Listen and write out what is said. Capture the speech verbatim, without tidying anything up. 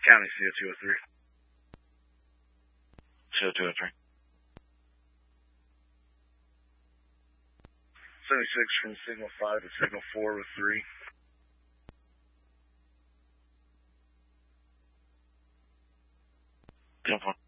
County C O two oh three. C O two oh three. seventy-six from signal five to signal four with three. ten four.